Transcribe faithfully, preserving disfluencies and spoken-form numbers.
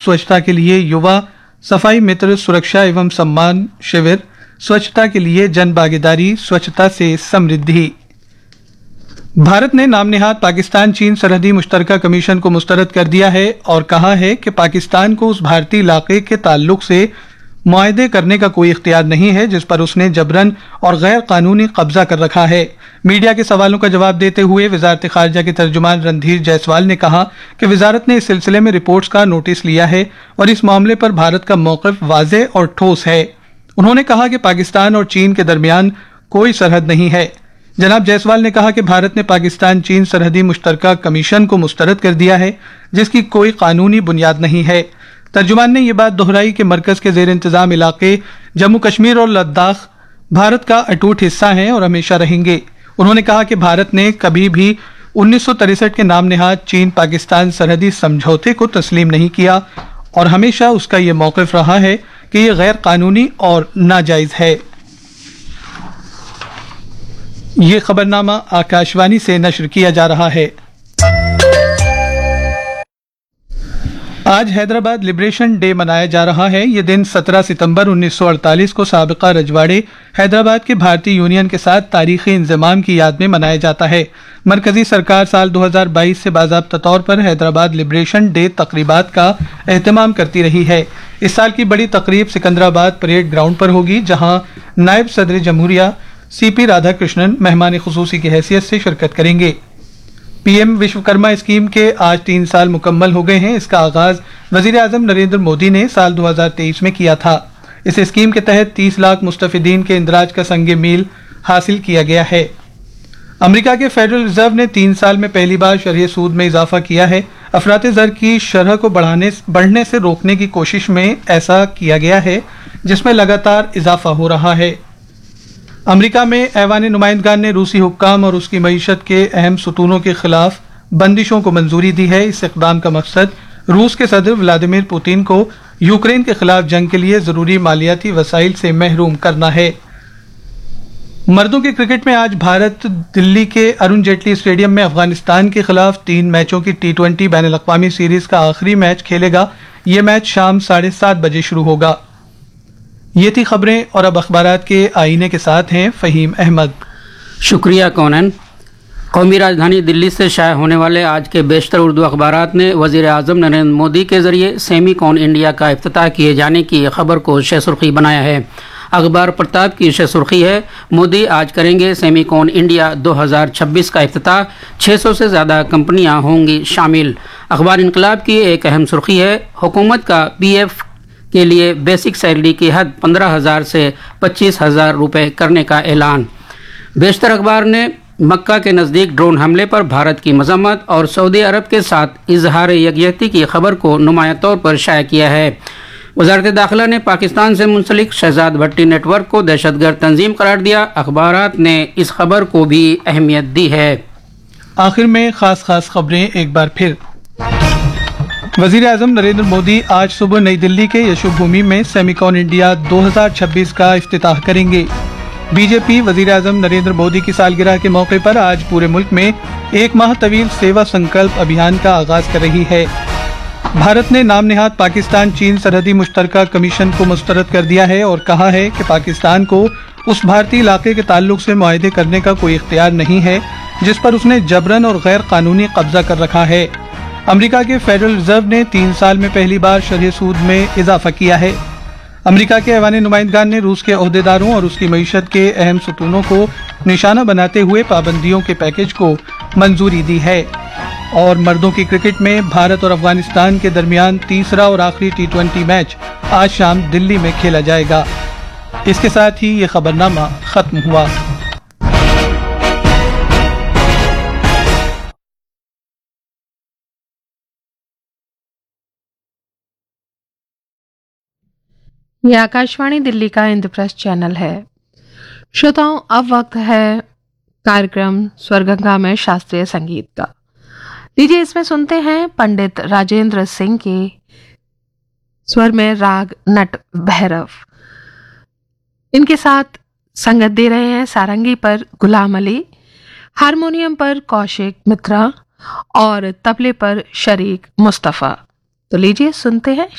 स्वच्छता के लिए युवा सफाई मित्र सुरक्षा एवं सम्मान शिविर, स्वच्छता के लिए जन भागीदारी, स्वच्छता से समृद्धि। भारत ने नाम नेहाद पाकिस्तान चीन सरहदी मुश्तरका कमीशन को मुस्तरद कर दिया है और कहा है कि पाकिस्तान को उस भारतीय इलाके के ताल्लुक से मुआहदे करने का कोई इख्तियार नहीं है जिस पर उसने जबरन और गैर कानूनी कब्जा कर रखा है। मीडिया के सवालों का जवाब देते हुए वजारत खारजा के तर्जुमान रणधीर जायसवाल ने कहा कि वजारत ने इस सिलसिले में रिपोर्ट्स का नोटिस लिया है और इस मामले पर भारत का मौक़िफ़ वाज़ेह और ठोस है। उन्होंने कहा कि पाकिस्तान और चीन के दरमियान कोई सरहद नहीं है। जनाब जायसवाल ने कहा कि भारत ने पाकिस्तान चीन सरहदी मुश्तरका कमीशन को मुस्तरद कर दिया है जिसकी कोई कानूनी बुनियाद नहीं है। तर्जुमान ने यह बात दोहराई कि मरकज के जेर इंतजाम इलाके जम्मू कश्मीर और लद्दाख भारत का अटूट हिस्सा हैं और हमेशा रहेंगे। उन्होंने कहा कि भारत ने कभी भी उन्नीस सौ तिरसठ के नाम नेहाद चीन पाकिस्तान सरहदी समझौते को तस्लीम नहीं किया और हमेशा उसका ये मौक़िफ़ रहा है कि यह गैर कानूनी और नाजायज़ है। ये खबरनामा आकाशवाणी से नश्र किया जा रहा है। आज हैदराबाद लिबरेशन डे मनाया जा रहा है। ये दिन सत्रह सितंबर उन्नीस सौ अड़तालीस को साबिका रजवाड़े हैदराबाद के भारतीय यूनियन के साथ तारीखी इंजमाम की याद में मनाया जाता है। मरकजी सरकार साल दो हज़ार बाईस से बाज़ाब्ता तौर पर हैदराबाद लिबरेशन डे तकरीबात का एहतमाम करती रही है। इस साल की बड़ी तकरीब सिकंदराबाद परेड ग्राउंड पर होगी, जहाँ नायब सदर जमहूरिया सी पी राधाकृष्णन मेहमान खुसूसी की हैसियत से शिरकत करेंगे। पीएम विश्वकर्मा स्कीम के आज तीन साल मुकम्मल हो गए हैं। इसका आगाज वजीर आजम नरेंद्र मोदी ने साल दो हज़ार तेईस में किया था। इस स्कीम के तहत तीस लाख मुस्तफिदीन के इंदराज का संगे मील हासिल किया गया है। अमेरिका के फेडरल रिजर्व ने तीन साल में पहली बार शरह सूद में इजाफा किया है। अफराते ज़र की शरह को बढ़ाने बढ़ने से रोकने की कोशिश में ऐसा किया गया है जिसमें लगातार इजाफा हो रहा है। अमेरिका में ऐवान नुमाइंदगान ने रूसी हुक्काम और उसकी मईशत के अहम सुतूनों के खिलाफ बंदिशों को मंजूरी दी है। इस इक़दाम का मकसद रूस के सदर व्लादिमीर पुतिन को यूक्रेन के खिलाफ जंग के लिए ज़रूरी मालियाती वसाइल से महरूम करना है। मर्दों के क्रिकेट में आज भारत दिल्ली के अरुण जेटली स्टेडियम में अफगानिस्तान के खिलाफ तीन मैचों की टी ट्वेंटी बैन अल-अक़वामी सीरीज का आखिरी मैच खेलेगा। ये मैच शाम साढ़े सात बजे शुरू होगा। ये थी खबरें और अब अखबारात के आईने के साथ हैं फ़हीम अहमद। शुक्रिया कौनन। कौमी राजधानी दिल्ली से शाये होने वाले आज के बेशतर उर्दू अखबारात ने वज़ीर आज़म नरेंद्र मोदी के ज़रिए सेमी कॉन इंडिया का इफ्तिताह किए जाने की खबर को शे सुर्खी बनाया है। अखबार प्रताप की शे सुर्खी है, मोदी आज करेंगे सेमी कॉन इंडिया दो हज़ार छब्बीस का इफ्तिताह, छः सौ से ज़्यादा कंपनियां होंगी शामिल। अखबार इनकलाब की एक अहम सुर्खी है, हुकूमत का पी एफ के लिए बेसिक सैलरी की हद पंद्रह हज़ार से पच्चीस हज़ार रुपये करने का ऐलान। बेशतर अखबार ने मक्का के नज़दीक ड्रोन हमले पर भारत की मजम्मत और सऊदी अरब के साथ इजहार यकजहती की खबर को नुमाया तौर पर शाया किया है। वज़ारत दाखिला ने पाकिस्तान से मुंसलिक शहजाद भट्टी नेटवर्क को दहशतगर्द तंजीम करार दिया। अखबारात ने इस खबर को भी अहमियत दी है। आखिर में खास खास खबरें एक बार फिर। वजीर आजम नरेंद्र मोदी आज सुबह नई दिल्ली के यशोभूमि में सेमिकॉन इंडिया दो हज़ार छब्बीस का इफ्तिताह करेंगे। बीजेपी वजीर आजम नरेंद्र मोदी की सालगिरह के मौके पर आज पूरे मुल्क में एक माह तवील सेवा संकल्प अभियान का आगाज कर रही है। भारत ने नाम नेहाद पाकिस्तान चीन सरहदी मुश्तरका कमीशन को मुस्तरद कर दिया है और कहा है कि पाकिस्तान को उस भारतीय इलाके के ताल्लुक से मुआहदे करने का कोई इख्तियार नहीं है जिस पर उसने जबरन और गैर कानूनी कब्जा कर रखा है। अमेरिका के फेडरल रिजर्व ने तीन साल में पहली बार शरह सूद में इजाफा किया है। अमेरिका के ऐवान नुमाइंदगान ने रूस के ओहदेदारों और उसकी मईशत के अहम सुतूनों को निशाना बनाते हुए पाबंदियों के पैकेज को मंजूरी दी है। और मर्दों की क्रिकेट में भारत और अफगानिस्तान के दरमियान तीसरा और आखिरी टी ट्वेंटी मैच आज शाम दिल्ली में खेला जाएगा। इसके साथ ही ये खबरनामा खत्म हुआ। ये आकाशवाणी दिल्ली का इंद्रप्रस्थ चैनल है। श्रोताओं, अब वक्त है कार्यक्रम स्वरगंगा में शास्त्रीय संगीत का। लीजिए इसमें सुनते हैं पंडित राजेंद्र सिंह के स्वर में राग नट भैरव। इनके साथ संगत दे रहे हैं सारंगी पर गुलाम अली, हारमोनियम पर कौशिक मित्रा और तबले पर शरीक मुस्तफ़ा। तो लीजिए सुनते हैं